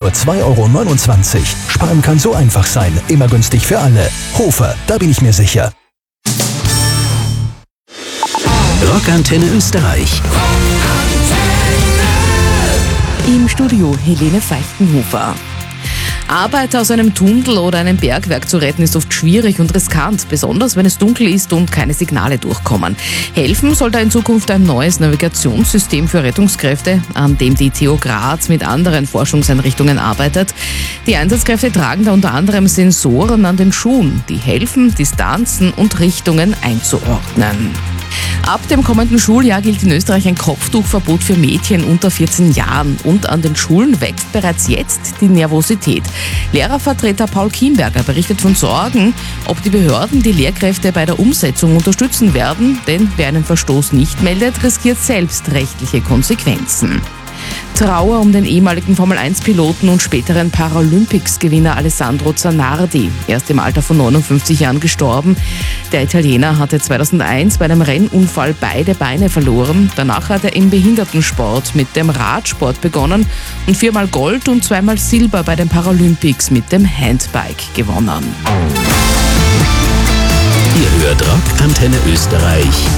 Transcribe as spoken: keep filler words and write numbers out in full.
nur zwei Euro neunundzwanzig. Sparen kann so einfach sein, immer günstig für alle. Hofer, da bin ich mir sicher. Rockantenne Österreich. Im Studio Helene Feichtenhofer. Arbeiter aus einem Tunnel oder einem Bergwerk zu retten ist oft schwierig und riskant, besonders wenn es dunkel ist und keine Signale durchkommen. Helfen soll da in Zukunft ein neues Navigationssystem für Rettungskräfte, an dem die T U Graz mit anderen Forschungseinrichtungen arbeitet. Die Einsatzkräfte tragen da unter anderem Sensoren an den Schuhen, die helfen, Distanzen und Richtungen einzuordnen. Ab dem kommenden Schuljahr gilt in Österreich ein Kopftuchverbot für Mädchen unter vierzehn Jahren. Und an den Schulen wächst bereits jetzt die Nervosität. Lehrervertreter Paul Kienberger berichtet von Sorgen, ob die Behörden die Lehrkräfte bei der Umsetzung unterstützen werden. Denn wer einen Verstoß nicht meldet, riskiert selbst rechtliche Konsequenzen. Trauer um den ehemaligen Formel eins Piloten und späteren Paralympics-Gewinner Alessandro Zanardi. Er ist im Alter von neunundfünfzig Jahren gestorben. Der Italiener hatte zweitausendeins bei einem Rennunfall beide Beine verloren. Danach hat er im Behindertensport mit dem Radsport begonnen und viermal Gold und zweimal Silber bei den Paralympics mit dem Handbike gewonnen. Ihr hört Rockantenne Österreich